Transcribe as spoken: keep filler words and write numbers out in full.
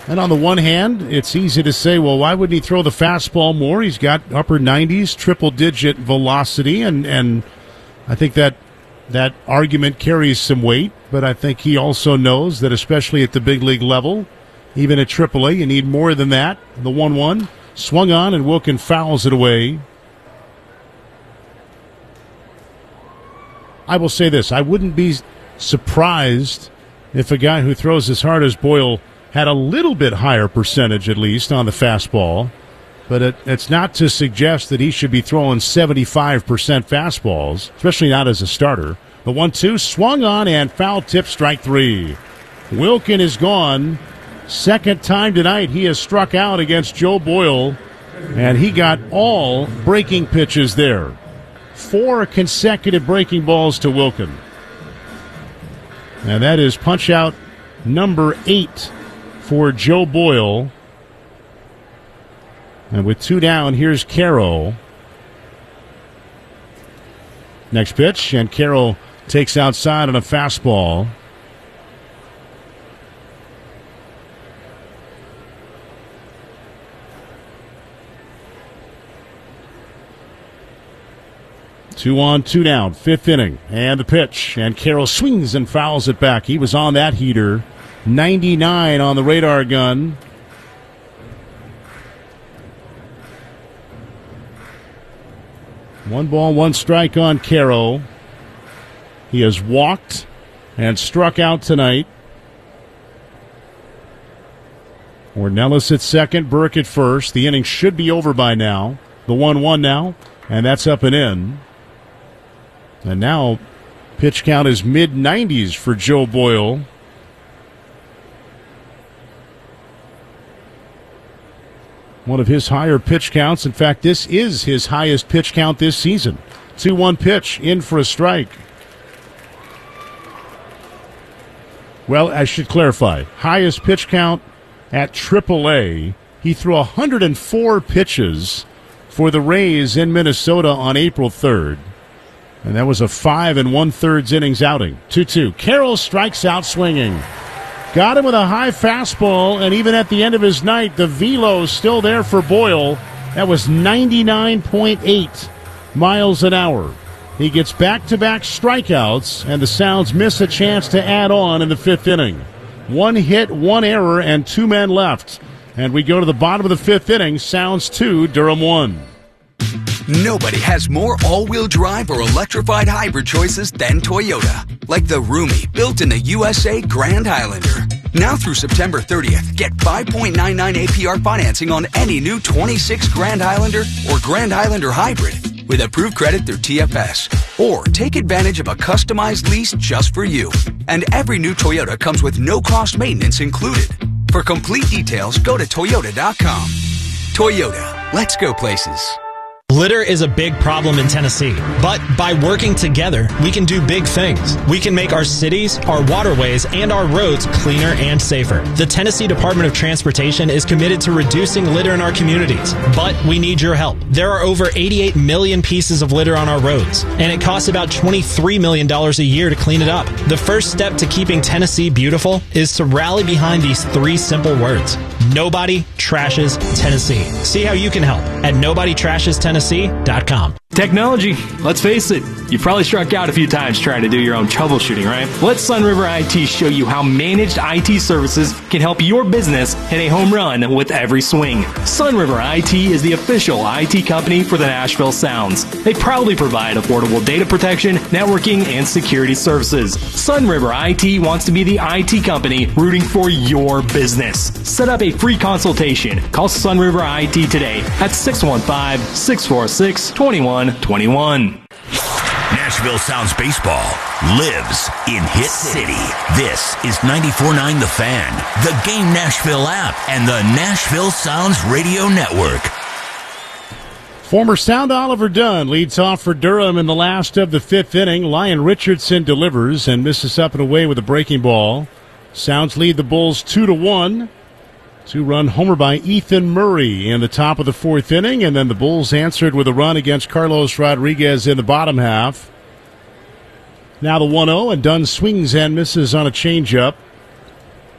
And on the one hand, it's easy to say, well, why wouldn't he throw the fastball more? He's got upper nineties, triple-digit velocity, and, and I think that that argument carries some weight. But I think he also knows that, especially at the big league level, even at triple A, you need more than that. The one one swung on, and Wilkin fouls it away. I will say this. I wouldn't be surprised if a guy who throws as hard as Boyle had a little bit higher percentage, at least, on the fastball. But it, it's not to suggest that he should be throwing seventy-five percent fastballs, especially not as a starter. The one two swung on and foul tip, strike three. Wilkin is gone. Second time tonight he has struck out against Joe Boyle, and he got all breaking pitches there. Four consecutive breaking balls to Wilkin. And that is punch out number eight for Joe Boyle. And with two down, here's Carroll. Next pitch, and Carroll takes outside on a fastball. Two on, two down, fifth inning, and the pitch, and Carroll swings and fouls it back. He was on that heater, ninety-nine on the radar gun. One ball, one strike on Carroll. He has walked and struck out tonight. Ornelas at second, Burke at first. The inning should be over by now. The one one now, and that's up and in. And now pitch count is mid nineties for Joe Boyle. One of his higher pitch counts. In fact, this is his highest pitch count this season. two one pitch, in for a strike. Well, I should clarify. Highest pitch count at triple A. He threw one hundred four pitches for the Rays in Minnesota on April third. And that was a five and one-thirds innings outing. two two. Carroll strikes out swinging. Got him with a high fastball, and even at the end of his night, the velo still there for Boyle. That was ninety-nine point eight miles an hour. He gets back-to-back strikeouts, and the Sounds miss a chance to add on in the fifth inning. One hit, one error, and two men left. And we go to the bottom of the fifth inning. Sounds two, Durham one. Nobody has more all-wheel drive or electrified hybrid choices than Toyota. Like the roomy, built in the U S A Grand Highlander. Now through September thirtieth, get five point nine nine A P R financing on any new twenty-six Grand Highlander or Grand Highlander Hybrid with approved credit through T F S. Or take advantage of a customized lease just for you. And every new Toyota comes with no-cost maintenance included. For complete details, go to Toyota dot com. Toyota, let's go places. Litter is a big problem in Tennessee, but by working together, we can do big things. We can make our cities, our waterways, and our roads cleaner and safer. The Tennessee Department of Transportation is committed to reducing litter in our communities, but we need your help. There are over eighty-eight million pieces of litter on our roads, and it costs about twenty-three million dollars a year to clean it up. The first step to keeping Tennessee beautiful is to rally behind these three simple words. Nobody trashes Tennessee. See how you can help at nobody trashes tennessee dot com. Technology, let's face it, you've probably struck out a few times trying to do your own troubleshooting, right? Let Sunriver I T show you how managed I T services can help your business hit a home run with every swing. Sunriver I T is the official I T company for the Nashville Sounds. They proudly provide affordable data protection, networking, and security services. Sunriver I T wants to be the I T company rooting for your business. Set up a free consultation. Call Sunriver I T today at six one five, six four six, two one two one. Nashville Sounds baseball lives in Hit City. This is ninety-four point nine The Fan, the Game Nashville app, and the Nashville Sounds Radio Network. Former Sound Oliver Dunn leads off for Durham in the last of the fifth inning. Lyon Richardson delivers and misses up and away with a breaking ball. Sounds lead the Bulls two to one. Two-run homer by Ethan Murray in the top of the fourth inning, and then the Bulls answered with a run against Carlos Rodriguez in the bottom half. Now the one oh, and Dunn swings and misses on a changeup.